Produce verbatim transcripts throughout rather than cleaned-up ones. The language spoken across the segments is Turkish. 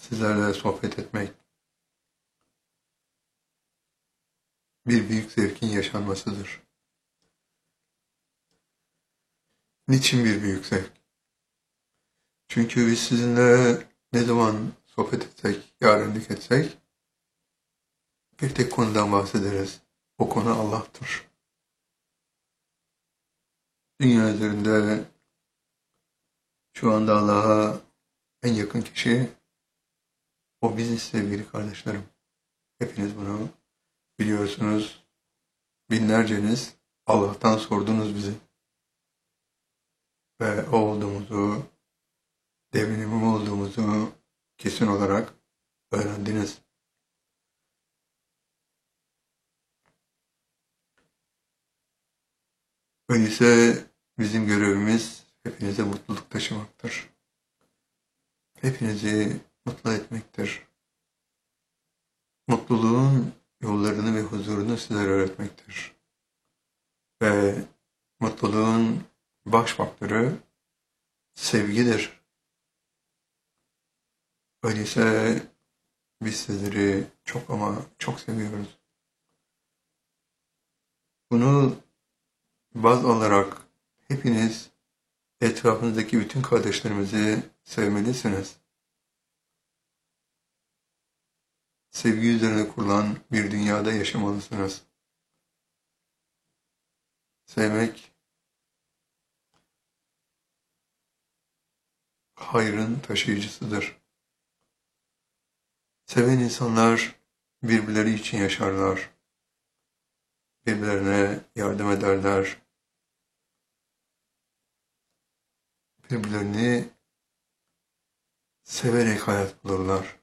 sizlerle sohbet etmek bir büyük zevkin yaşanmasıdır. Niçin bir büyük zevk? Çünkü biz sizinle ne zaman sohbet etsek, yarenlik etsek bir tek konudan bahsederiz. O konu Allah'tır. Dünya üzerinde şu anda Allah'a en yakın kişi o biziz sevgili kardeşlerim. Hepiniz bunu biliyorsunuz. Binlerceniz Allah'tan sordunuz bizi. Ve o olduğumuzu, devrinim olduğumuzu kesin olarak öğrendiniz. Öyleyse bizim görevimiz hepinize mutluluk taşımaktır. Hepinizi mutlu etmektir. Mutluluğun yollarını ve huzurunu sizlere öğretmektir. Ve mutluluğun baş faktörü sevgidir. Öyleyse biz sizleri çok ama çok seviyoruz. Bunu baz alarak hepiniz etrafınızdaki bütün kardeşlerimizi sevmelisiniz. Sevgi üzerine kurulan bir dünyada yaşamalısınız. Sevmek, hayrın taşıyıcısıdır. Seven insanlar birbirleri için yaşarlar. Birbirlerine yardım ederler. Birbirlerini severek hayat bulurlar.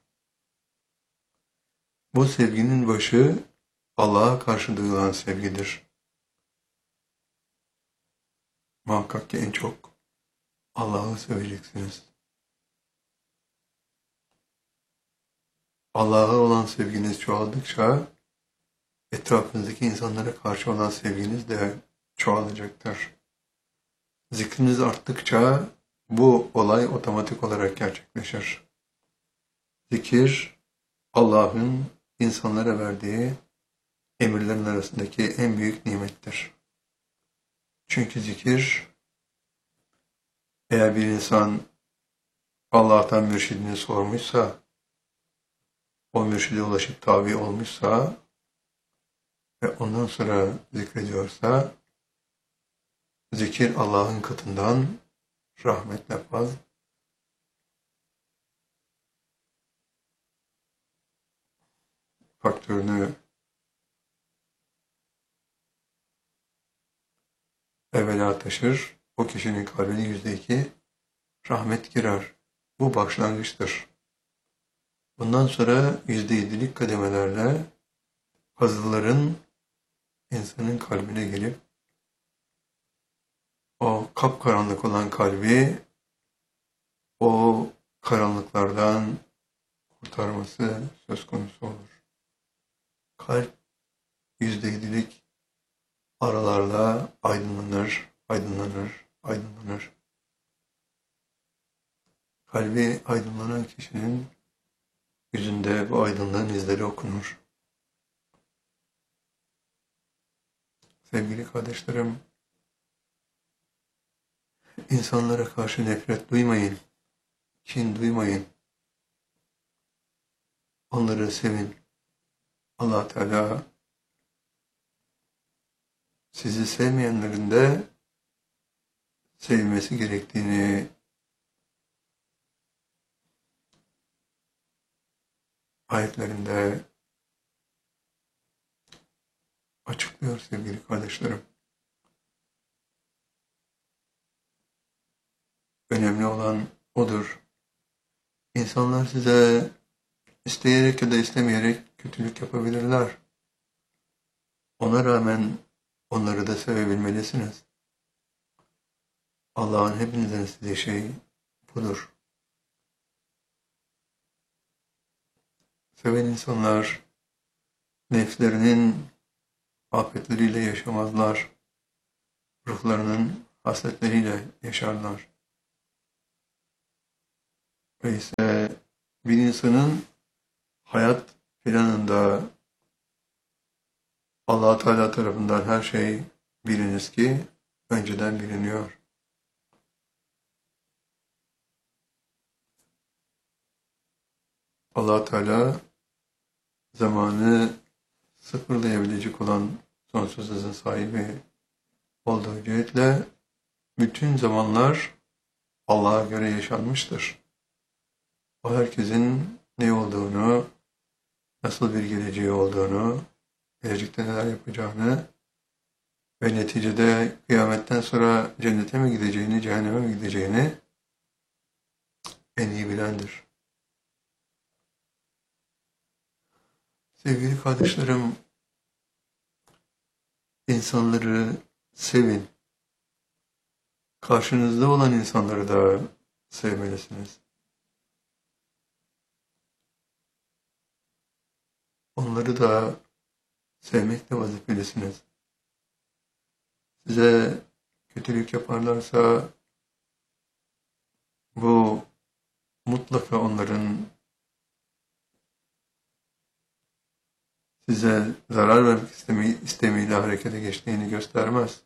Bu sevginin başı Allah'a karşı duyulan sevgidir. Muhakkak ki en çok Allah'ı seveceksiniz. Allah'a olan sevginiz çoğaldıkça etrafınızdaki insanlara karşı olan sevginiz de çoğalacaktır. Zikriniz arttıkça bu olay otomatik olarak gerçekleşir. Zikir, Allah'ın insanlara verdiği emirlerin arasındaki en büyük nimettir. Çünkü zikir, eğer bir insan Allah'tan mürşidini sormuşsa, o mürşide ulaşıp tabi olmuşsa ve ondan sonra zikrediyorsa, zikir Allah'ın katından rahmetle faz. Faktörünü evvela taşır, o kişinin kalbine yüzde iki rahmet girer. Bu başlangıçtır. Bundan sonra yüzde yedilik kademelerle fazılların insanın kalbine gelip o kapkaranlık olan kalbi o karanlıklardan kurtarması söz konusu olur. Kalp yüzde yedilik aralarla aydınlanır, aydınlanır, aydınlanır. Kalbi aydınlanan kişinin yüzünde bu aydınlığın izleri okunur. Sevgili kardeşlerim, insanlara karşı nefret duymayın, kin duymayın. Onları sevin. Allah Teala sizi sevmeyenlerin de sevmesi gerektiğini ayetlerinde açıklıyor sevgili kardeşlerim. Önemli olan odur. İnsanlar size isteyerek ya da istemeyerek kötülük yapabilirler. Ona rağmen onları da sevebilmelisiniz. Allah'ın hepinizden istediği şey budur. Seven insanlar nefslerinin afetleriyle yaşamazlar. Ruhlarının hasretleriyle yaşarlar. Öyleyse Bir insanın hayat planında Allah Teala tarafından her şey biliniz ki önceden biliniyor. Allah Teala zamanı sıfırlayabilecek olan sonsuz hızın sahibi olduğu cihetle bütün zamanlar Allah'a göre yaşanmıştır. O herkesin ne olduğunu, nasıl bir geleceği olduğunu, gelecekte neler yapacağını ve neticede kıyametten sonra cennete mi gideceğini, cehenneme mi gideceğini en iyi bilendir. Sevgili kardeşlerim, insanları sevin. Karşınızda olan insanları da sevmelisiniz. Onları da sevmekle vazifelisiniz. Size kötülük yaparlarsa bu mutlaka onların size zarar vermek istemi, istemiyle harekete geçtiğini göstermez.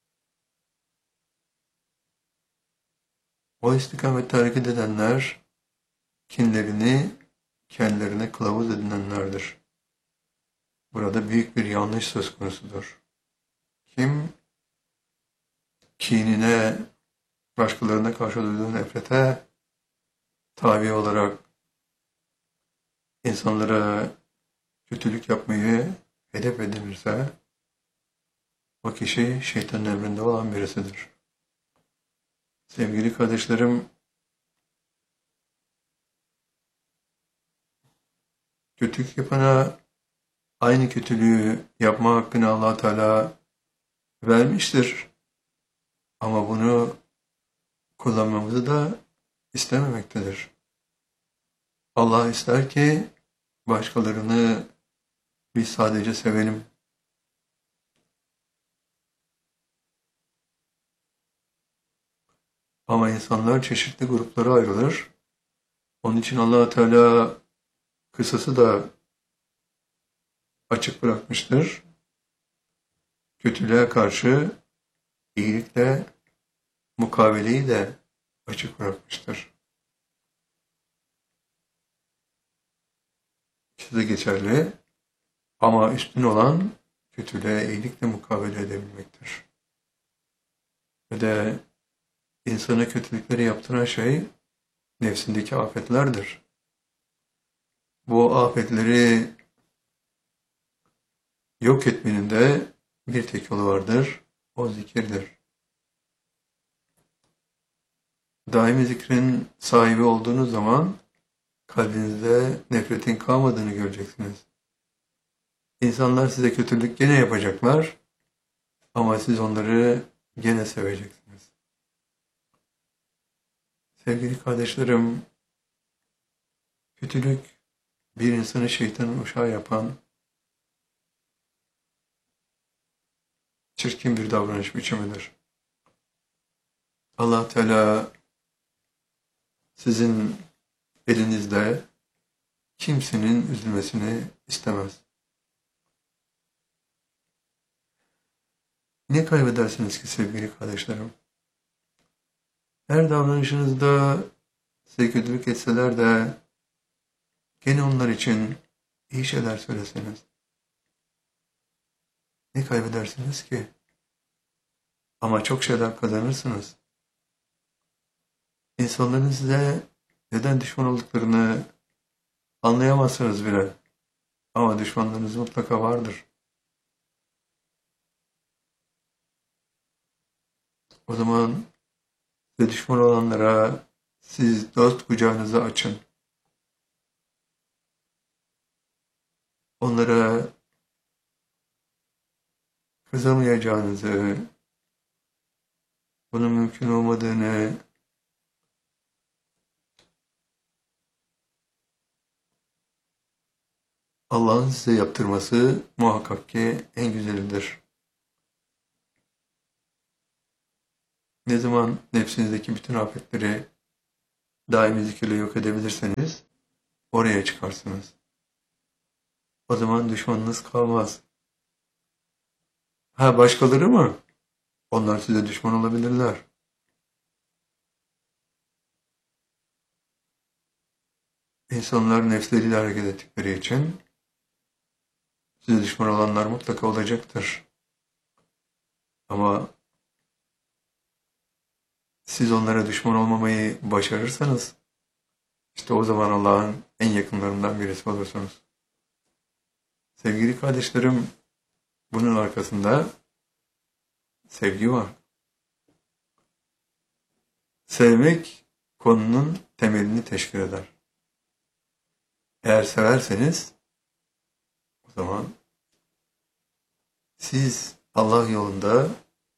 O istikamette hareket edenler kinlerini kendilerine kılavuz edinenlerdir. Burada büyük bir yanlış söz konusudur. Kim kinine, başkalarına karşı duyduğu nefrete tabi olarak insanlara kötülük yapmayı hedef edinirse o kişi şeytanın emrinde olan birisidir. Sevgili kardeşlerim, kötülük yapana aynı kötülüğü yapma hakkını Allah Teala vermiştir. Ama bunu kullanmamızı da istememektedir. Allah ister ki başkalarını biz sadece sevelim. Ama insanlar çeşitli gruplara ayrılır. Onun için Allah Teala kısası da açık bırakmıştır. Kötülüğe karşı iyilikle mukaveleyi de açık bırakmıştır. İkisi de geçerli ama üstün olan kötülüğe iyilikle mukavele edebilmektir. Ve de insana kötülükleri yaptıran şey nefsindeki afetlerdir. Bu afetleri yok etmenin de bir tek yolu vardır. O zikirdir. Daimi zikrin sahibi olduğunuz zaman kalbinizde nefretin kalmadığını göreceksiniz. İnsanlar size kötülük gene yapacaklar ama siz onları gene seveceksiniz. Sevgili kardeşlerim, kötülük bir insanı şeytanın uşağı yapan çirkin bir davranış biçimidir. Allah Teala sizin elinizde kimsenin üzülmesini istemez. Ne kaybedersiniz ki sevgili kardeşlerim? Her davranışınızda size kötülük etseler de gene onlar için iyi şeyler söyleseniz. Ne kaybedersiniz ki? Ama çok şeyler kazanırsınız. İnsanların size neden düşman olduklarını anlayamazsınız bile. Ama düşmanlarınız mutlaka vardır. O zaman size düşman olanlara siz dost kucağınızı açın. Onlara kızamayacağınızı, bunun mümkün olmadığını, Allah'ın size yaptırması muhakkak ki en güzelidir. Ne zaman nefsinizdeki bütün afetleri daimi zikirle yok edebilirseniz, oraya çıkarsınız. O zaman düşmanınız kalmaz. Ha, başkaları mı? Onlar size düşman olabilirler. İnsanlar nefsleriyle hareket ettikleri için size düşman olanlar mutlaka olacaktır. Ama siz onlara düşman olmamayı başarırsanız, işte o zaman Allah'ın en yakınlarından birisi olursunuz. Sevgili kardeşlerim, bunun arkasında sevgi var. Sevmek konunun temelini teşkil eder. Eğer severseniz, o zaman siz Allah yolunda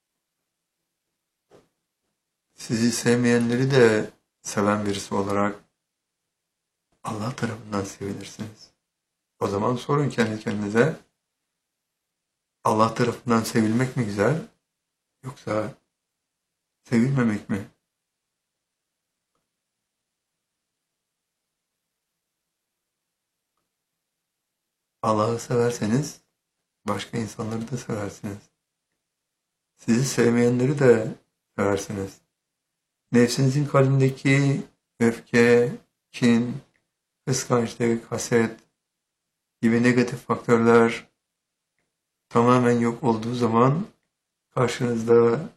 sizi sevmeyenleri de seven birisi olarak Allah tarafından sevilirsiniz. O zaman sorun kendi kendinize, Allah tarafından sevilmek mi güzel, yoksa sevilmemek mi? Allah'ı severseniz başka insanları da seversiniz. Sizi sevmeyenleri de seversiniz. Nefsinizin kalbindeki öfke, kin, kıskançlık, haset gibi negatif faktörler tamamen yok olduğu zaman karşınızda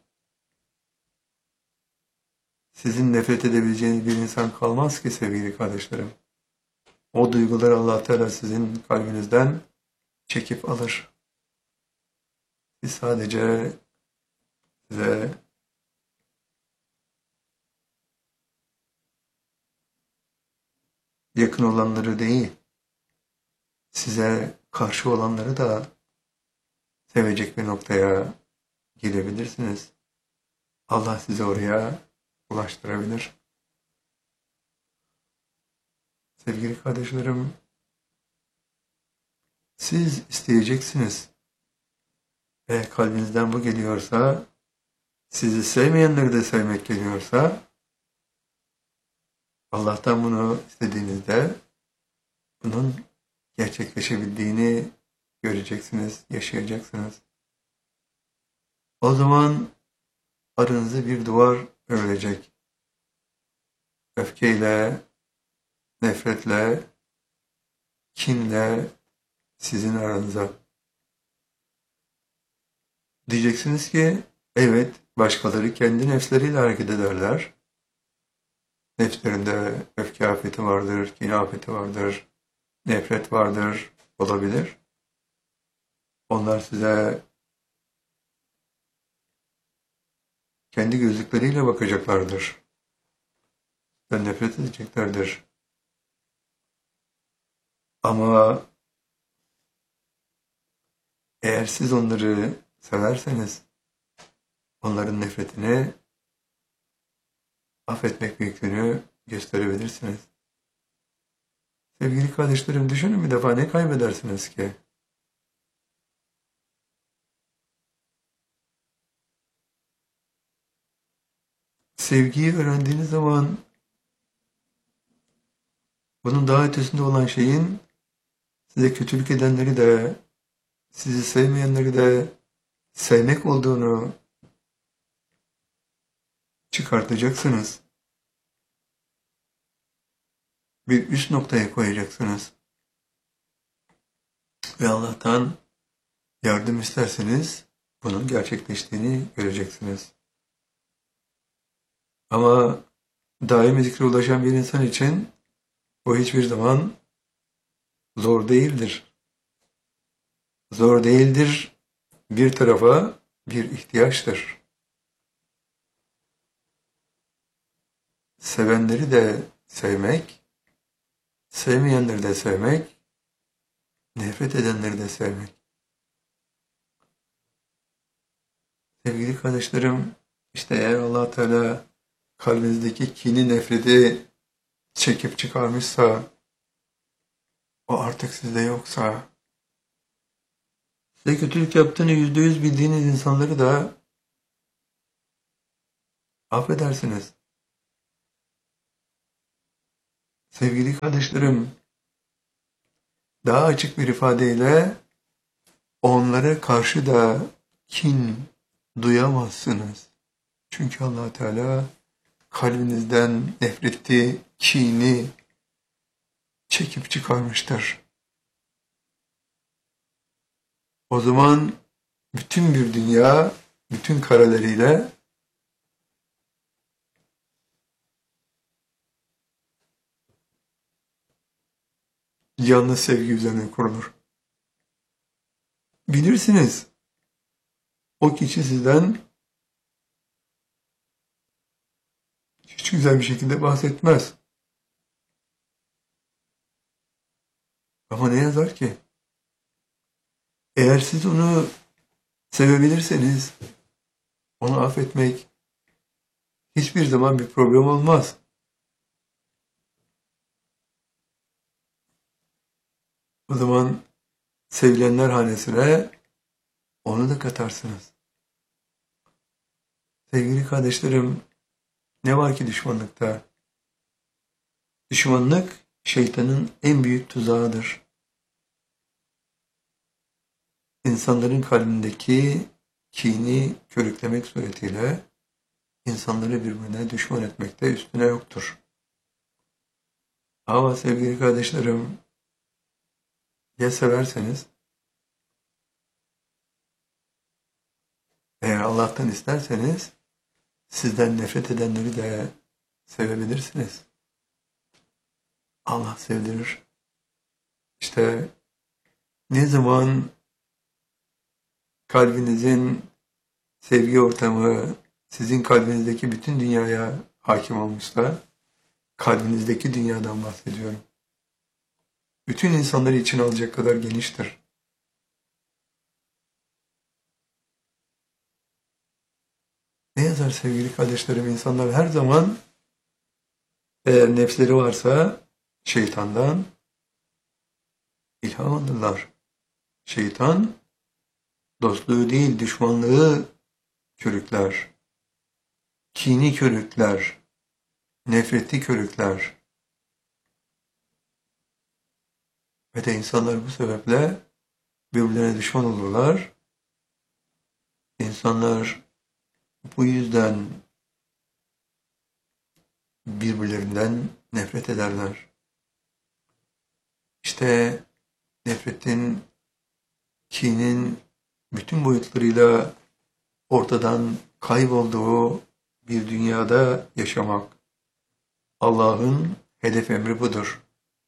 sizin nefret edebileceğiniz bir insan kalmaz ki sevgili kardeşlerim. O duyguları Allah Teala sizin kalbinizden çekip alır. Siz sadece size yakın olanları değil, size karşı olanları da sevecek bir noktaya gelebilirsiniz. Allah sizi oraya ulaştırabilir. Sevgili kardeşlerim, siz isteyeceksiniz. Eğer kalbinizden bu geliyorsa, sizi sevmeyenleri de sevmek geliyorsa, Allah'tan bunu istediğinizde bunun gerçekleşebildiğini göreceksiniz, yaşayacaksınız. O zaman aranızda bir duvar örülecek. Öfkeyle, nefretle, kinle sizin aranıza. Diyeceksiniz ki, evet, başkaları kendi nefsleriyle hareket ederler. Nefslerinde öfke afeti vardır, kin afeti vardır, nefret vardır, olabilir. Onlar size kendi gözlükleriyle bakacaklardır. Ve nefret edeceklerdir. Ama eğer siz onları severseniz, onların nefretini affetmek büyüklüğünü gösterebilirsiniz. Sevgili kardeşlerim, düşünün bir defa, ne kaybedersiniz ki? Sevgiyi öğrendiğiniz zaman bunun daha ötesinde olan şeyin size kötülük edenleri de, sizi sevmeyenleri de sevmek olduğunu çıkartacaksınız. Bir üst noktaya koyacaksınız. Ve Allah'tan yardım isterseniz bunun gerçekleştiğini göreceksiniz. Ama daimi zikre ulaşan bir insan için bu hiçbir zaman zor değildir. Zor değildir, bir tarafa bir ihtiyaçtır. Sevenleri de sevmek, sevmeyenleri de sevmek, nefret edenleri de sevmek. Sevgili kardeşlerim, işte eğer Allah Teala kalbinizdeki kini, nefreti çekip çıkarmışsa, o artık sizde yoksa, size kötülük yaptığını yüzde yüz bildiğiniz insanları da affedersiniz. Sevgili kardeşlerim, Daha açık bir ifadeyle onlara karşı da kin duyamazsınız. Çünkü Allah Teala kalbinizden nefreti, kini çekip çıkarmıştır. O zaman bütün bir dünya, bütün kareleriyle yalnız sevgi üzerine kurulur. Bilirsiniz, o kişi sizden hiç güzel bir şekilde bahsetmez. Ama ne yazar ki? Eğer siz onu sevebilirseniz, onu affetmek hiçbir zaman bir problem olmaz. O zaman sevilenler hanesine onu da katarsınız. Sevgili kardeşlerim, ne var ki düşmanlıkta? Düşmanlık şeytanın en büyük tuzağıdır. İnsanların kalbindeki kini körüklemek suretiyle insanları birbirine düşman etmekte üstüne yoktur. Ama sevgili kardeşlerim, ya severseniz, eğer Allah'tan isterseniz, sizden nefret edenleri de sevebilirsiniz. Allah sevdirir. İşte ne zaman kalbinizin sevgi ortamı sizin kalbinizdeki bütün dünyaya hakim olmuşsa, kalbinizdeki dünyadan bahsediyorum. Bütün insanları içine alacak kadar geniştir. Ne yazar sevgili kardeşlerim? İnsanlar her zaman, eğer nefsleri varsa şeytandan ilham alırlar. Şeytan dostluğu değil düşmanlığı körükler. Kini körükler. Nefreti körükler. Ve de insanlar bu sebeple birbirlerine düşman olurlar. İnsanlar bu yüzden birbirlerinden nefret ederler. İşte nefretin, kinin bütün boyutlarıyla ortadan kaybolduğu bir dünyada yaşamak. Allah'ın hedef emri budur.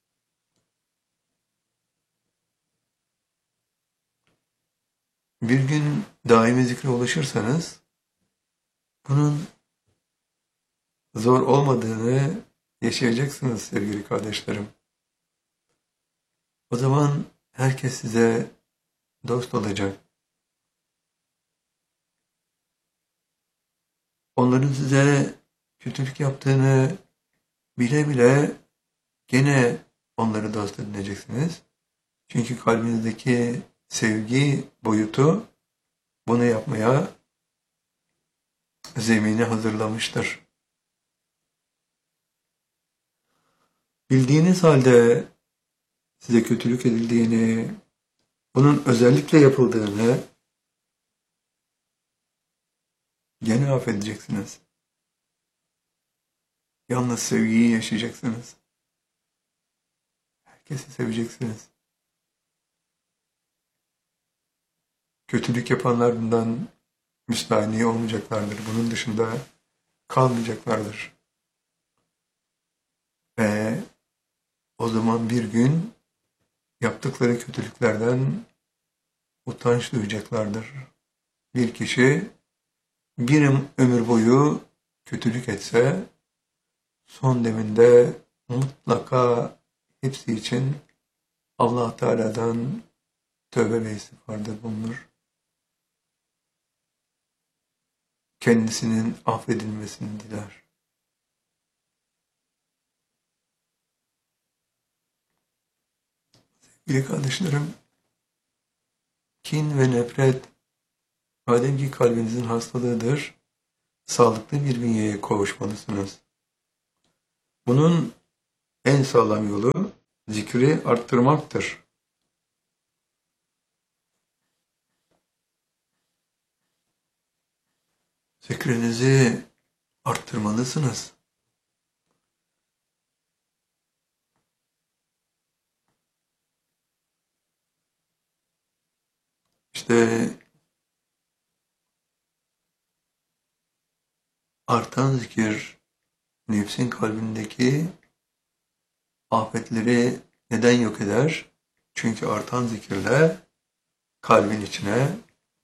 Bir gün daimi zikre ulaşırsanız, bunun zor olmadığını yaşayacaksınız sevgili kardeşlerim. O zaman herkes size dost olacak. Onların size kötülük yaptığını bile bile gene onları dost edineceksiniz. Çünkü kalbinizdeki sevgi boyutu bunu yapmaya zemini hazırlamıştır. Bildiğiniz halde size kötülük edildiğini, bunun özellikle yapıldığını gene affedeceksiniz. Yalnız sevgiyi yaşayacaksınız. Herkesi seveceksiniz. Kötülük yapanlar bundan müstahni olmayacaklardır. Bunun dışında kalmayacaklardır. Ve o zaman bir gün yaptıkları kötülüklerden utanç duyacaklardır. Bir kişi bir ömür boyu kötülük etse, son deminde mutlaka hepsi için Allah Teala'dan tövbe ve istiğfarda bulunur. Kendisinin affedilmesini diler. Sevgili kardeşlerim, kin ve nefret, madem ki kalbinizin hastalığıdır, sağlıklı bir bünyeye kavuşmalısınız. Bunun en sağlam yolu zikri arttırmaktır. Zikrinizi arttırmalısınız. İşte artan zikir nefsin kalbindeki afetleri neden yok eder? Çünkü artan zikirle kalbin içine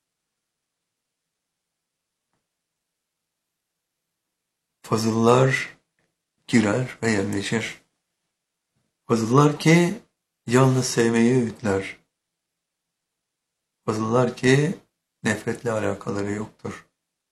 fazıllar girer ve yerleşir. Fazıllar ki yalnız sevmeyi öğütler. Fazıllar ki nefretle alakaları yoktur.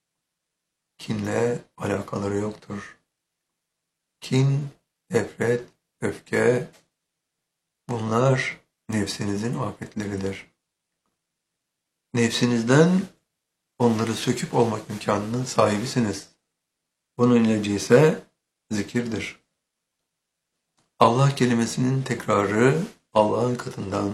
Kinle alakaları yoktur. Kin, nefret, öfke, bunlar nefsinizin afetleridir. Nefsinizden onları söküp olmak imkanının sahibisiniz. Bunun ilacı ise zikirdir. Allah kelimesinin tekrarı Allah'ın katından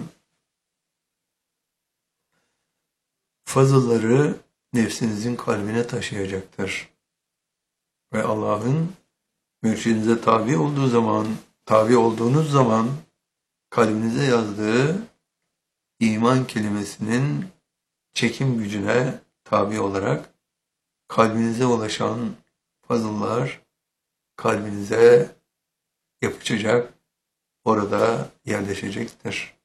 fazılları nefsinizin kalbine taşıyacaktır. Ve Allah'ın mürşidinize tabi olduğu zaman, tabi olduğunuz zaman kalbinize yazdığı iman kelimesinin çekim gücüne tabi olarak kalbinize ulaşan fazıllar kalbinize yapışacak, orada yerleşecektir.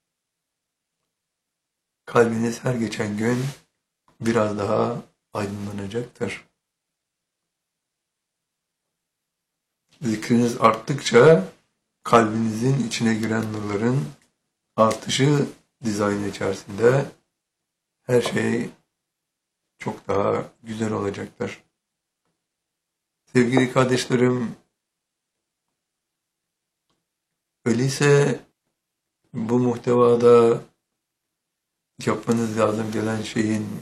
Kalbiniz her geçen gün biraz daha aydınlanacaktır. Zikriniz arttıkça kalbinizin içine giren nurların artışı dizayn içerisinde her şey çok daha güzel olacaktır. Sevgili kardeşlerim, öyleyse bu muhtevada yapmanız lazım gelen şeyin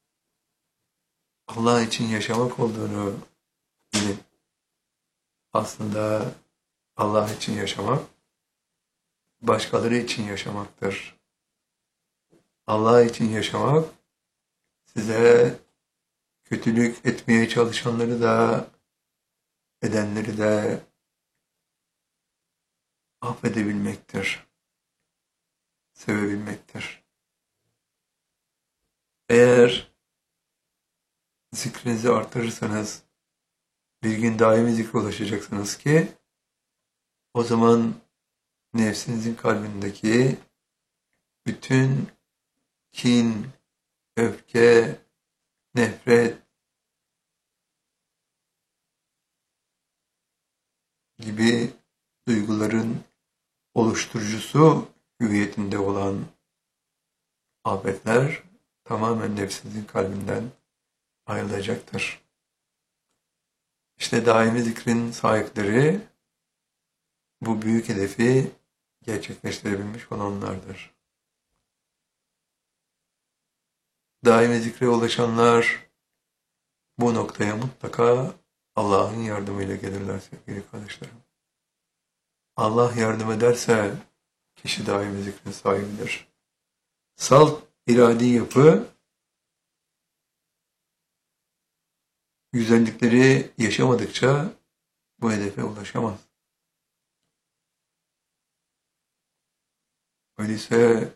Allah için yaşamak olduğunu bilin. Aslında Allah için yaşamak, başkaları için yaşamaktır. Allah için yaşamak, size kötülük etmeye çalışanları da, edenleri de affedebilmektir, sevebilmektir. Eğer zikrinizi artırırsanız, bir gün daimi zikre ulaşacaksınız ki, o zaman nefsinizin kalbindeki bütün kin, öfke, nefret gibi duyguların oluşturucusu hüviyetinde olan afetler tamamen nefsinizin kalbinden ayrılacaktır. İşte daimi zikrin sahipleri bu büyük hedefi gerçekleştirebilmiş olanlardır. Daimi zikre ulaşanlar bu noktaya mutlaka Allah'ın yardımıyla gelirler sevgili kardeşlerim. Allah yardım ederse kişi daimi zikrin sahibidir. Salt iradi yapı güzellikleri yaşamadıkça bu hedefe ulaşamaz. Öyleyse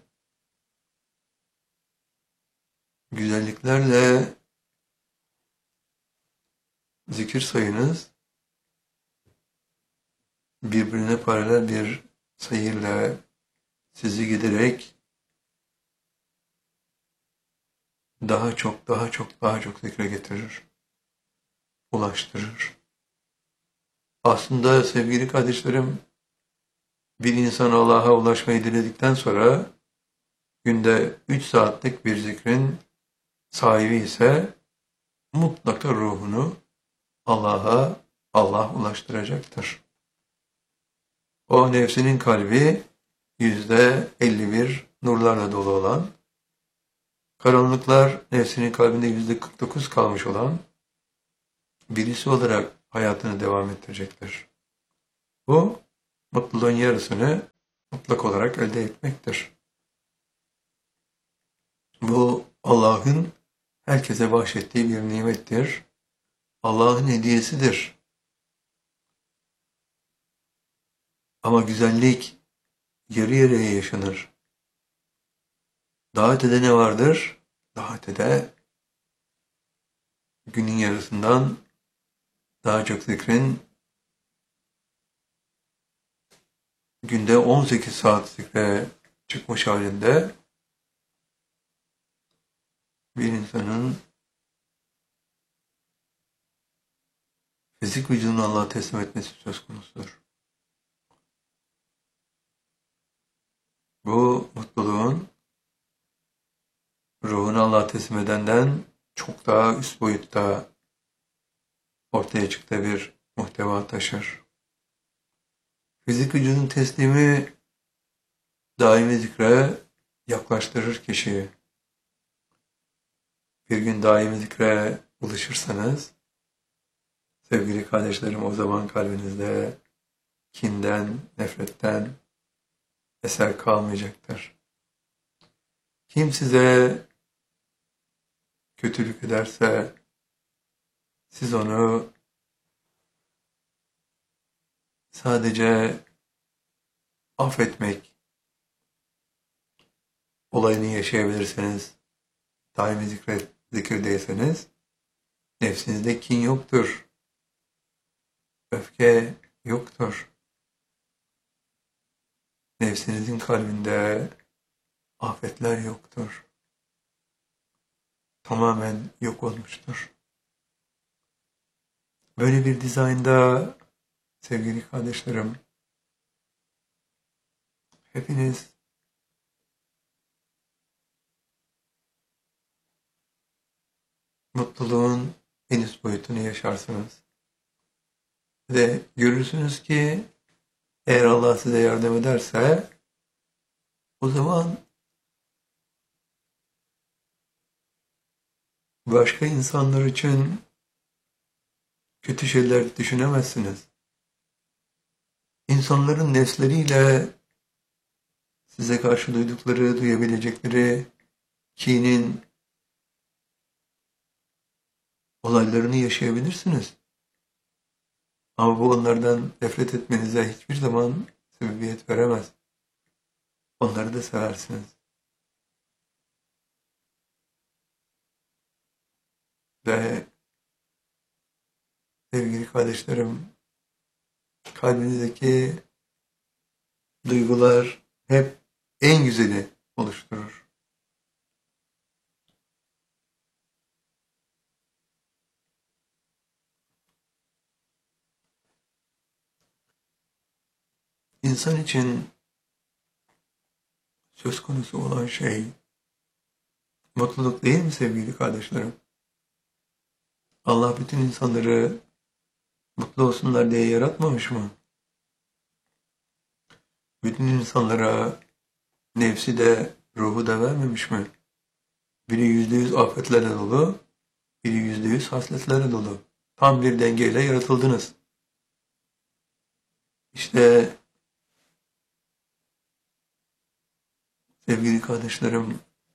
güzelliklerle zikir sayınız birbirine paralel bir sayıyla sizi giderek daha çok, daha çok, daha çok zikre getirir, ulaştırır. Aslında sevgili kardeşlerim, bir insan Allah'a ulaşmayı diledikten sonra günde üç saatlik bir zikrin sahibi ise mutlaka ruhunu Allah'a Allah ulaştıracaktır. O nefsinin kalbi yüzde elli bir nurlarla dolu olan, karanlıklar nefsinin kalbinde yüzde kırk dokuz kalmış olan birisi olarak hayatını devam ettirecektir. Bu mutluluğun yarısını mutlak olarak elde etmektir. Bu Allah'ın herkese bahşettiği bir nimettir. Allah'ın hediyesidir. Ama güzellik yarı yarıya yaşanır. Daha ötede ne vardır? Daha ötede günün yarısından daha çok zikrin, günde on sekiz saat zikre çıkmış halinde bir insanın fizik vücudunu Allah'a teslim etmesi söz konusudur. Bu mutluluğun ruhunu Allah'a teslim edenden çok daha üst boyutta ortaya çıktığı bir muhteva taşır. Fizik vücudun teslimi daimi zikre yaklaştırır kişiyi. Bir gün daimi zikre ulaşırsanız, sevgili kardeşlerim, o zaman kalbinizde kinden, nefretten eser kalmayacaktır. Kim size kötülük ederse, siz onu sadece affetmek olayını yaşayabilirsiniz. Daimi zikre, zikirdeyseniz nefsinizde kin yoktur. Öfke yoktur. Nefsinizin kalbinde afetler yoktur. Tamamen yok olmuştur. Böyle bir dizaynda sevgili kardeşlerim, hepiniz mutluluğun en üst boyutunu yaşarsınız. Ve görürsünüz ki eğer Allah size yardım ederse o zaman başka insanlar için kötü şeyler düşünemezsiniz. İnsanların nefsleriyle size karşı duydukları, duyabilecekleri kinin olaylarını yaşayabilirsiniz. Ama bu onlardan nefret etmenize hiçbir zaman sebebiyet veremez. Onları da seversiniz. Ve sevgili kardeşlerim, kalbinizdeki duygular hep en güzeli oluşturur. İnsan için söz konusu olan şey mutluluk değil mi sevgili kardeşlerim? Allah bütün insanları mutlu olsunlar diye yaratmamış mı? Bütün insanlara nefsi de ruhu da vermemiş mi? Biri yüzde yüz afetlerle dolu, biri yüzde yüz hasletlerle dolu. Tam bir dengeyle yaratıldınız. İşte sevgili kardeşlerim,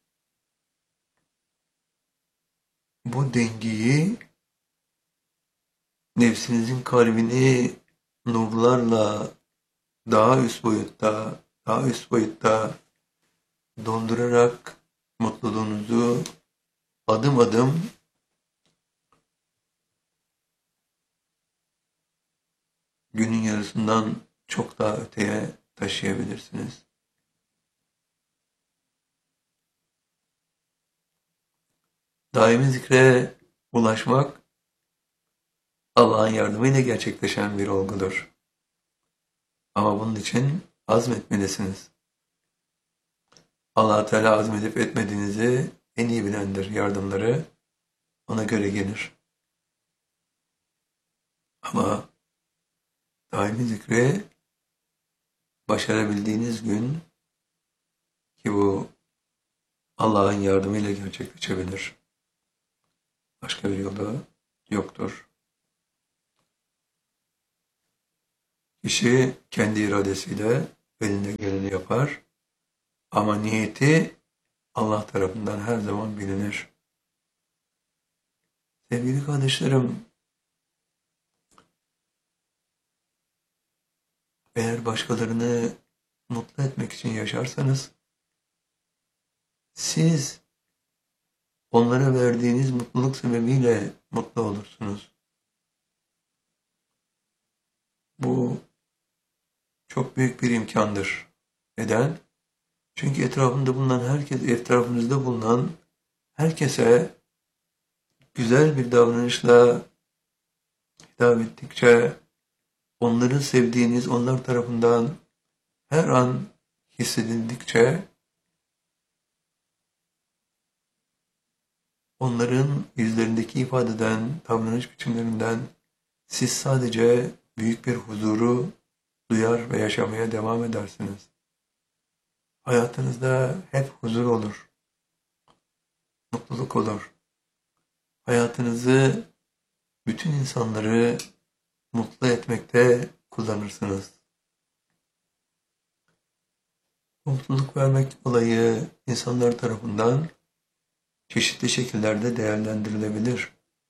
bu dengeyi nefsinizin kalbini nurlarla daha üst boyutta, daha üst boyutta dondurarak mutluluğunuzu adım adım günün yarısından çok daha öteye taşıyabilirsiniz. Daimi zikre ulaşmak Allah'ın yardımıyla gerçekleşen bir olgudur. Ama bunun için azmetmelisiniz. Allah Teala azmedip etmediğinizi en iyi bilendir. Yardımları ona göre gelir. Ama daimi zikre başarabildiğiniz gün, ki bu Allah'ın yardımıyla gerçekleşebilir. Başka bir yolu yoktur. Kişi kendi iradesiyle elinden geleni yapar. Ama niyeti Allah tarafından her zaman bilinir. Sevgili kardeşlerim, Eğer başkalarını mutlu etmek için yaşarsanız, siz onlara verdiğiniz mutluluk sebebiyle mutlu olursunuz. Bu çok büyük bir imkandır. Neden? Çünkü etrafında bulunan herkes, etrafınızda bulunan herkese güzel bir davranışla hitap ettikçe, onları sevdiğiniz, onlar tarafından her an hissedildikçe, onların yüzlerindeki ifadeden, davranış biçimlerinden siz sadece büyük bir huzuru duyar ve yaşamaya devam edersiniz. Hayatınızda hep huzur olur, mutluluk olur. Hayatınızı, bütün insanları mutlu etmekte kullanırsınız. Mutluluk vermek olayı insanlar tarafından çeşitli şekillerde değerlendirilebilir.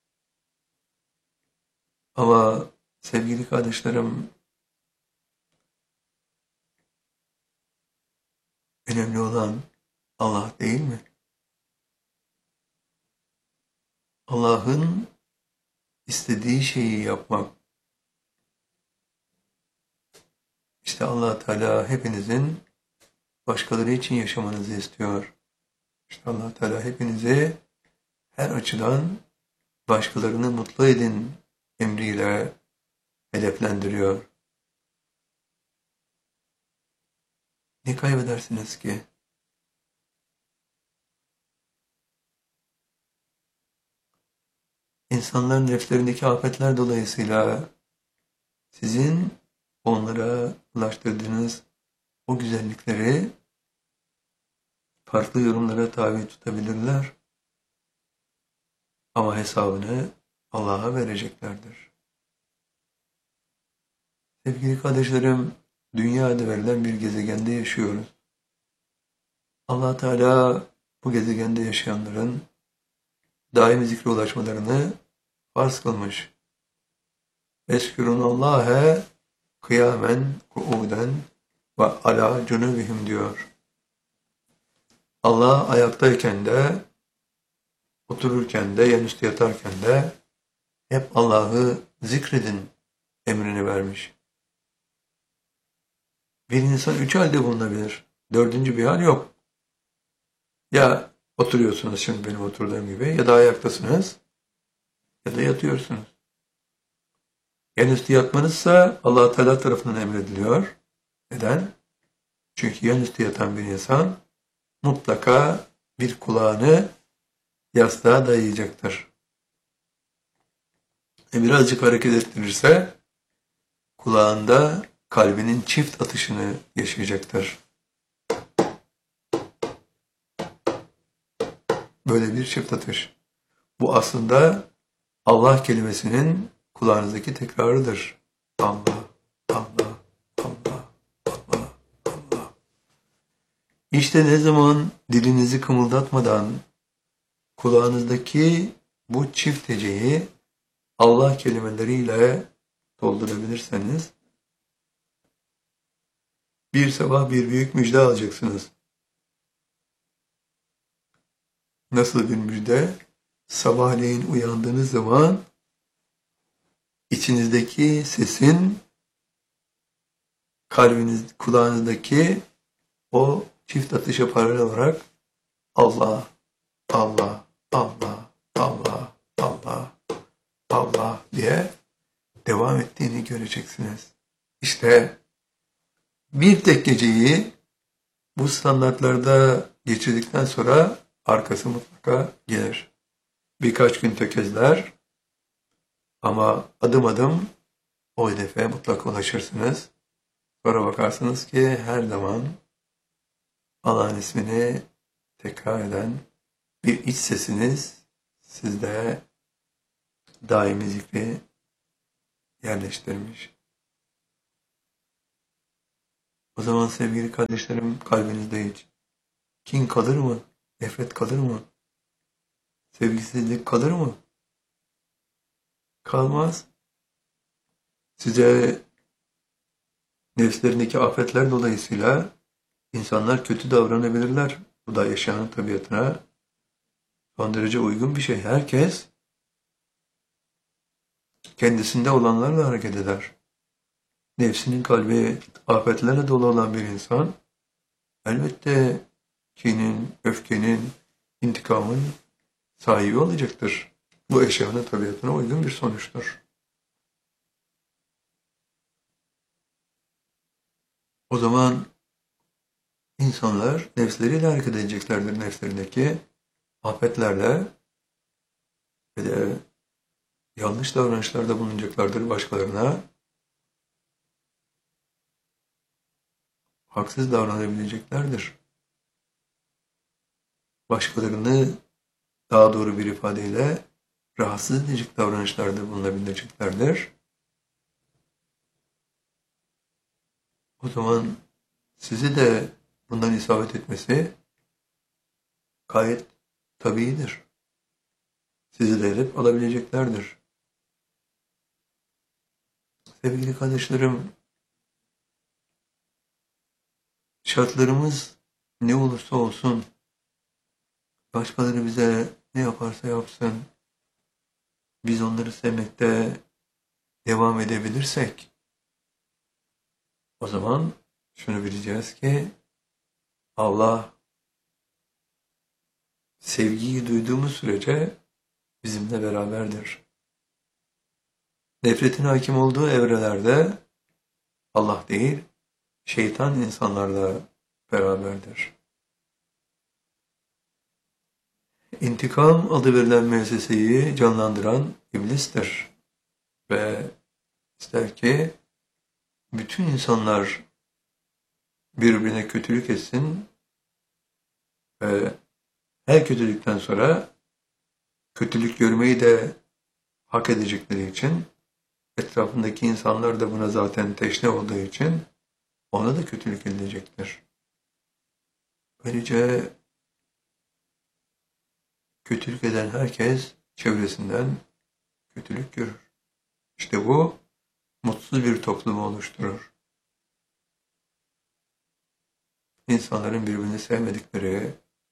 Ama sevgili kardeşlerim, önemli olan Allah değil mi? Allah'ın istediği şeyi yapmak. İşte Allah Teala hepinizin başkaları için yaşamanızı istiyor. İşte Allah Teala hepinizi her açıdan başkalarını mutlu edin emriyle hedeflendiriyor. Ne kaybedersiniz ki? İnsanların nefslerindeki afetler dolayısıyla sizin onlara ulaştırdığınız o güzellikleri farklı yorumlara tabi tutabilirler. Ama hesabını Allah'a vereceklerdir. Sevgili kardeşlerim, dünyada verilen bir gezegende yaşıyoruz. Allah Teala bu gezegende yaşayanların daimi zikre ulaşmalarını farz kılmış. Eskürunallâhe kıyamen kuuden ve ala cunubihim diyor. Allah ayaktayken de, otururken de, yanüstü yatarken de hep Allah'ı zikredin emrini vermiş. Bir insan üç halde bulunabilir. Dördüncü bir hal yok. Ya oturuyorsunuz şimdi benim oturduğum gibi, ya da ayaktasınız, ya da yatıyorsunuz. Yanüstü yatmanızsa Allah Teala tarafından emrediliyor. Neden? Çünkü yanüstü yatan bir insan mutlaka bir kulağını yastığa dayayacaktır. E birazcık hareket ettirirse kulağında kalbinin çift atışını yaşayacaktır. Böyle bir çift atış. Bu aslında Allah kelimesinin kulağınızdaki tekrarıdır. Allah, Allah, Allah, Allah, Allah. İşte ne zaman dilinizi kımıldatmadan kulağınızdaki bu çift heceyi Allah kelimeleriyle doldurabilirseniz, bir sabah bir büyük müjde alacaksınız. Nasıl bir müjde? Sabahleyin uyandığınız zaman içinizdeki sesin kalbiniz, kulağınızdaki o çift atışa paralel olarak Allah, Allah, Allah, Allah, Allah, Allah diye devam ettiğini göreceksiniz. İşte bir tek geceyi bu standartlarda geçirdikten sonra arkası mutlaka gelir. Birkaç gün tökezler ama adım adım o hedefe mutlaka ulaşırsınız. Sonra bakarsınız ki her zaman Allah'ın ismini tekrar eden bir iç sesiniz sizde daimi zikri yerleştirmiş. O zaman sevgili kardeşlerim, kalbinizde hiç kin kalır mı? Nefret kalır mı? Sevgisizlik kalır mı? Kalmaz. Size nefslerindeki afetler dolayısıyla insanlar kötü davranabilirler. Bu da yaşayanın tabiatına son derece uygun bir şey. Herkes kendisinde olanlarla hareket eder. Nefsinin kalbi afetlerle dolu olan bir insan elbette kinin, öfkenin, intikamın sahibi olacaktır. Bu eşyanın tabiatına uygun bir sonuçtur. O zaman insanlar nefsleriyle hareket edeceklerdir, nefslerindeki afetlerle ve de yanlış davranışlarda bulunacaklardır başkalarına. Haksız davranabileceklerdir. Başkalarını daha doğru bir ifadeyle rahatsız edecek davranışlarda bulunabileceklerdir. O zaman sizi de bundan isabet etmesi gayet tabiidir. Sizi de edip alabileceklerdir. Sevgili kardeşlerim, şartlarımız ne olursa olsun, başkaları bize ne yaparsa yapsın, biz onları sevmekte devam edebilirsek, o zaman şunu bileceğiz ki Allah sevgiyi duyduğumuz sürece bizimle beraberdir. Nefretin hakim olduğu evrelerde Allah değil, şeytan insanlarla beraberdir. İntikam adı verilen müesseseyi canlandıran iblistir. Ve ister ki bütün insanlar birbirine kötülük etsin ve her kötülükten sonra kötülük görmeyi de hak edecekleri için, etrafındaki insanlar da buna zaten teşne olduğu için ona da kötülük edilecektir. Böylece kötülük eden herkes çevresinden kötülük görür. İşte bu mutsuz bir toplumu oluşturur. İnsanların birbirini sevmedikleri,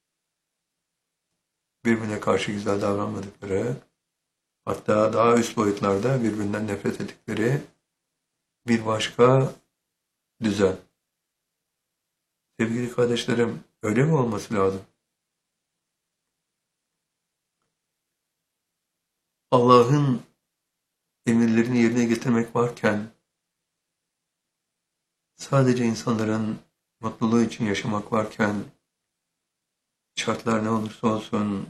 birbirine karşı güzel davranmadıkları, hatta daha üst boyutlarda birbirinden nefret ettikleri bir başka düzen. Sevgili kardeşlerim, öyle mi olması lazım? Allah'ın emirlerini yerine getirmek varken, sadece insanların mutluluğu için yaşamak varken, şartlar ne olursa olsun,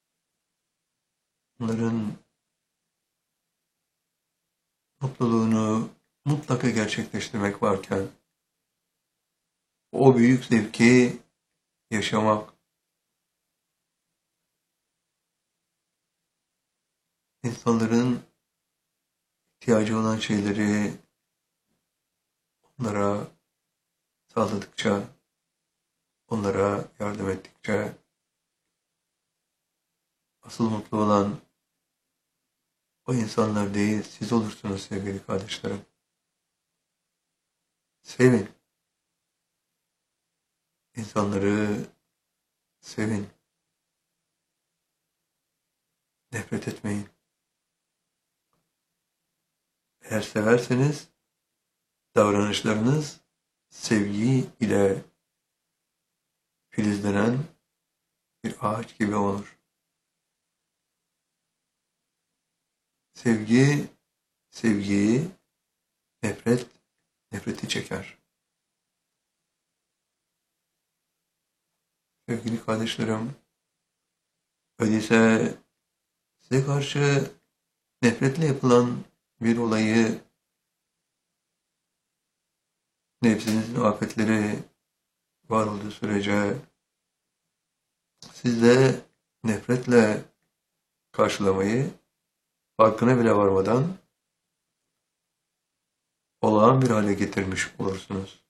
onların mutluluğunu mutlaka gerçekleştirmek varken, o büyük zevki yaşamak, insanların ihtiyacı olan şeyleri onlara sağladıkça, onlara yardım ettikçe, asıl mutlu olan o insanlar değil, siz olursunuz sevgili kardeşlerim. Sevin. İnsanları sevin. Nefret etmeyin. Eğer severseniz davranışlarınız sevgi ile filizlenen bir ağaç gibi olur. Sevgi, sevgiyi, nefret, nefreti çeker. Sevgili kardeşlerim, öyleyse size karşı nefretle yapılan bir olayı, nefsinizin afetleri var olduğu sürece siz de nefretle karşılamayı, farkına bile varmadan olağan bir hale getirmiş olursunuz.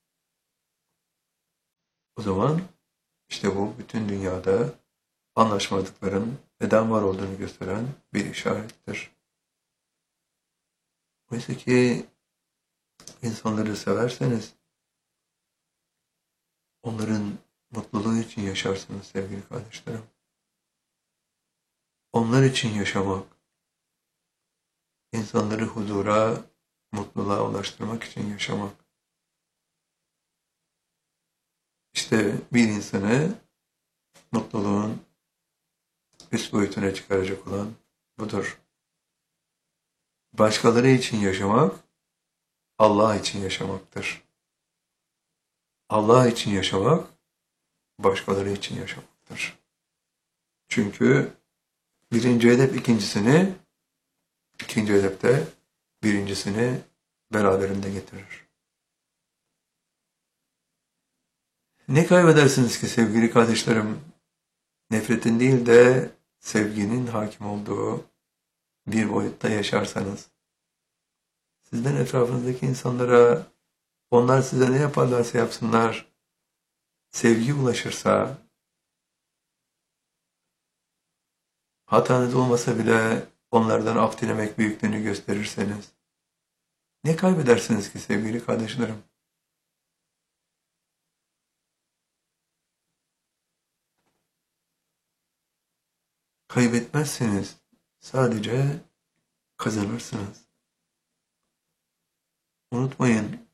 O zaman işte bu bütün dünyada anlaşmadıkların neden var olduğunu gösteren bir işarettir. Oysa ki insanları severseniz onların mutluluğu için yaşarsınız sevgili kardeşlerim. Onlar için yaşamak, insanları huzura, mutluluğa ulaştırmak için yaşamak. İşte bir insanı mutluluğun üst boyutuna çıkaracak olan budur. Başkaları için yaşamak, Allah için yaşamaktır. Allah için yaşamak, başkaları için yaşamaktır. Çünkü birinci hedef ikincisini, ikinci hedef de birincisini beraberinde getirir. Ne kaybedersiniz ki sevgili kardeşlerim? Nefretin değil de sevginin hakim olduğu bir boyutta yaşarsanız. Sizden etrafınızdaki insanlara, onlar size ne yaparlarsa yapsınlar, sevgi ulaşırsa, hatanız olmasa bile onlardan af dilemek büyüklüğünü gösterirseniz, ne kaybedersiniz ki sevgili kardeşlerim? Kaybetmezsiniz, sadece kazanırsınız. Unutmayın,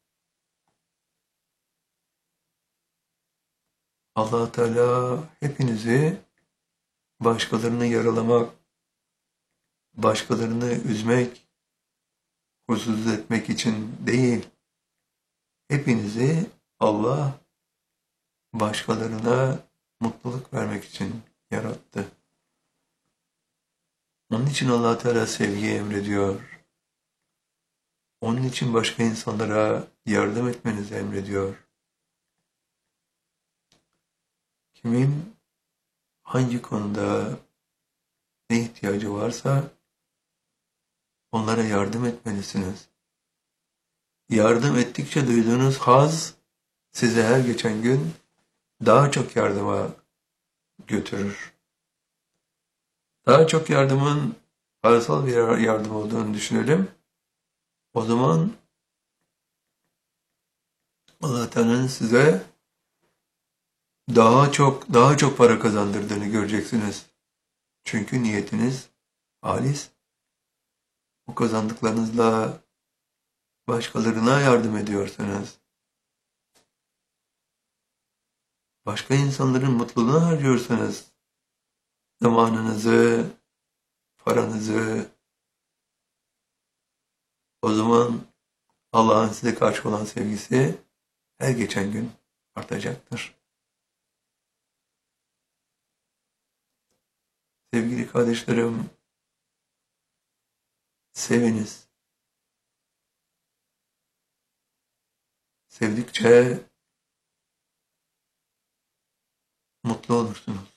Allah Teala hepinizi başkalarını yaralamak, başkalarını üzmek, huzursuz etmek için değil, hepinizi Allah başkalarına mutluluk vermek için yarattı. Onun için Allah Teala sevgiyi emrediyor. Onun için başka insanlara yardım etmenizi emrediyor. Kimin hangi konuda ne ihtiyacı varsa onlara yardım etmelisiniz. Yardım ettikçe duyduğunuz haz sizi her geçen gün daha çok yardıma götürür. Daha çok yardımın parasal bir yardım olduğunu düşünelim. O zaman Allah Teala'nın size daha çok daha çok para kazandırdığını göreceksiniz. Çünkü niyetiniz halis. O kazandıklarınızla başkalarına yardım ediyorsanız, başka insanların mutluluğuna harcıyorsanız, zamanınızı, paranızı, o zaman Allah'ın size karşı olan sevgisi her geçen gün artacaktır. Sevgili kardeşlerim, seviniz. Sevdikçe mutlu olursunuz.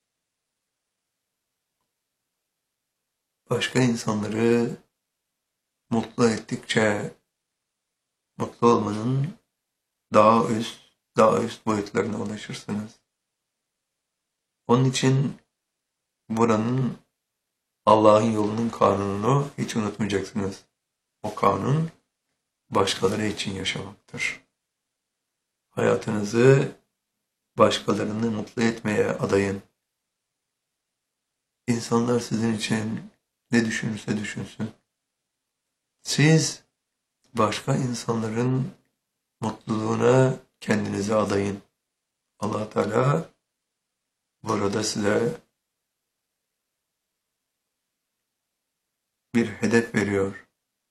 Başka insanları mutlu ettikçe mutlu olmanın daha üst, daha üst boyutlarına ulaşırsınız. Onun için buranın Allah'ın yolunun kanununu hiç unutmayacaksınız. O kanun başkaları için yaşamaktır. Hayatınızı başkalarını mutlu etmeye adayın. İnsanlar sizin için ne düşünürse düşünsün. Siz başka insanların mutluluğuna kendinizi adayın. Allah Teala burada size bir hedef veriyor.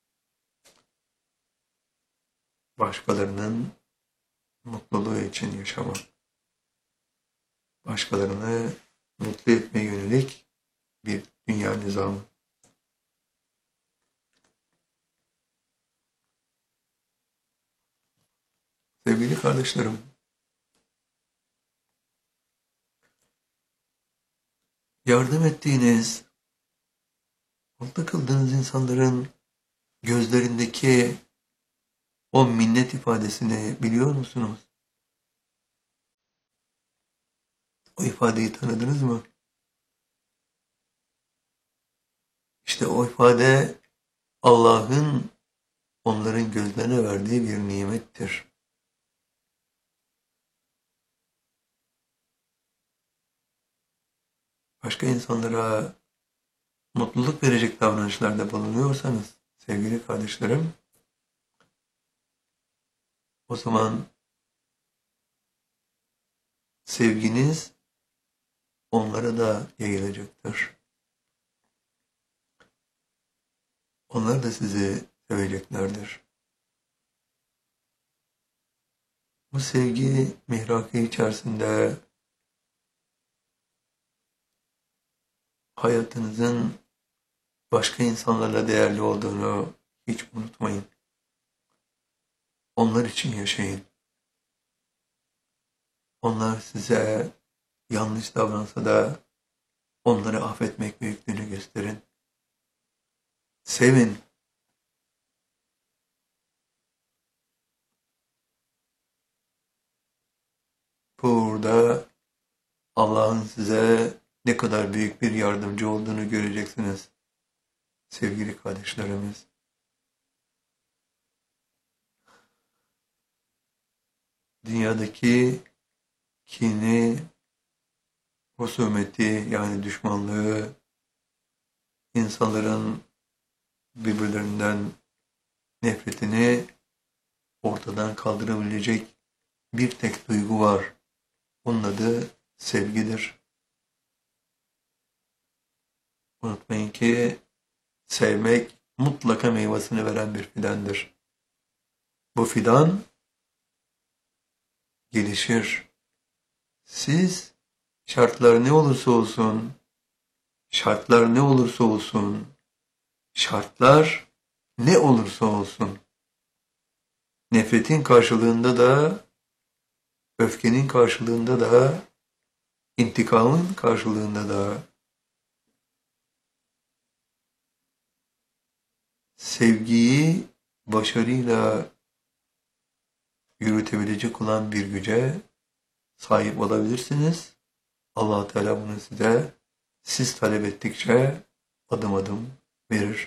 Başkalarının mutluluğu için yaşamak. Başkalarını mutlu etmeye yönelik bir dünya nizamı. Sevgili kardeşlerim, yardım ettiğiniz, mutlu kıldığınız insanların gözlerindeki o minnet ifadesini biliyor musunuz? O ifadeyi tanıdınız mı? İşte o ifade Allah'ın onların gözlerine verdiği bir nimettir. Başka insanlara mutluluk verecek davranışlarda bulunuyorsanız sevgili kardeşlerim, o zaman sevginiz onlara da yayılacaktır. Onlar da sizi seveceklerdir. Bu sevgi mihrakı içerisinde hayatınızın başka insanlarla değerli olduğunu hiç unutmayın. Onlar için yaşayın. Onlar size yanlış davransa da onları affetmek büyüklüğünü gösterin. Sevin. Burada Allah'ın size ne kadar büyük bir yardımcı olduğunu göreceksiniz. Sevgili kardeşlerimiz. Dünyadaki kini, husumeti yani düşmanlığı, insanların birbirlerinden nefretini ortadan kaldırabilecek bir tek duygu var. Onun adı sevgidir. Unutmayın ki sevmek mutlaka meyvesini veren bir fidandır. Bu fidan gelişir. Siz şartlar ne olursa olsun, şartlar ne olursa olsun, şartlar ne olursa olsun, nefretin karşılığında da, öfkenin karşılığında da, intikamın karşılığında da, sevgiyi başarıyla yürütebilecek olan bir güce sahip olabilirsiniz. Allah Teala bunu size siz talep ettikçe adım adım verir.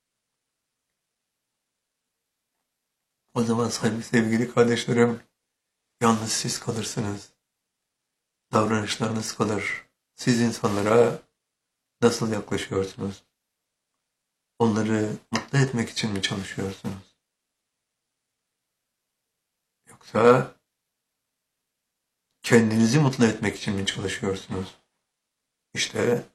O zaman sevgili kardeşlerim, yalnız siz kalırsınız. Davranışlarınız kalır. Siz insanlara nasıl yaklaşıyorsunuz? Onları mutlu etmek için mi çalışıyorsunuz? Yoksa kendinizi mutlu etmek için mi çalışıyorsunuz? İşte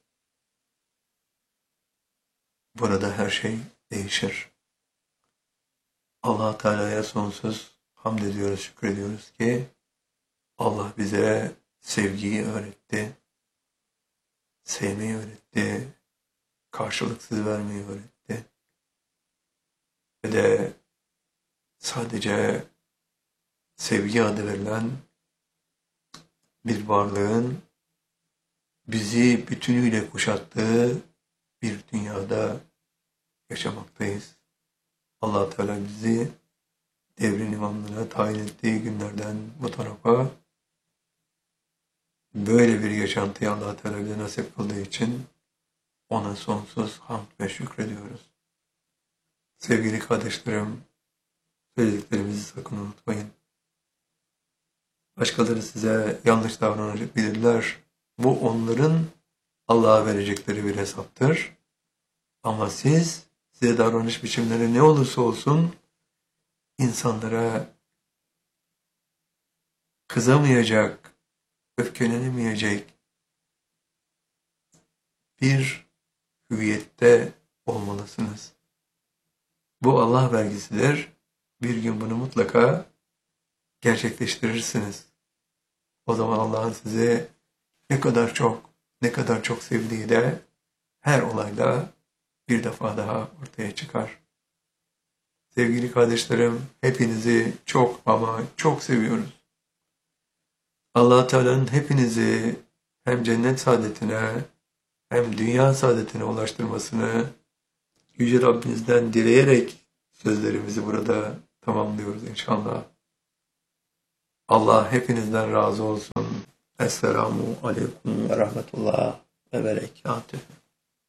burada her şey değişir. Allah Teala'ya sonsuz hamd ediyoruz, şükrediyoruz ki Allah bize sevgiyi öğretti, sevmeyi öğretti, karşılıksız vermeyi öğretti. Ve de sadece sevgi adı verilen bir varlığın bizi bütünüyle kuşattığı bir dünyada yaşamaktayız. Allah Teala bizi devrin imamlığına tayin ettiği günlerden bu tarafa böyle bir yaşantıyı Allah Teala bize nasip kıldığı için ona sonsuz hamd ve şükrediyoruz. Sevgili kardeşlerim, söylediklerimizi sakın unutmayın. Başkaları size yanlış davranabilirler. Bu onların Allah'a verecekleri bir hesaptır. Ama siz, size davranış biçimleri ne olursa olsun, insanlara kızamayacak, öfkelenemeyecek bir hüviyette olmalısınız. Bu Allah vergisidir. Bir gün bunu mutlaka gerçekleştirirsiniz. O zaman Allah'ın sizi ne kadar çok, ne kadar çok sevdiği de her olayda bir defa daha ortaya çıkar. Sevgili kardeşlerim, hepinizi çok ama çok seviyoruz. Allah Teala'nın hepinizi hem cennet saadetine hem dünya saadetine ulaştırmasını Yüce Rabbimizden dileyerek sözlerimizi burada tamamlıyoruz inşallah. Allah hepinizden razı olsun. Esselamu Aleyküm ve Rahmetullah ve Berekatühü.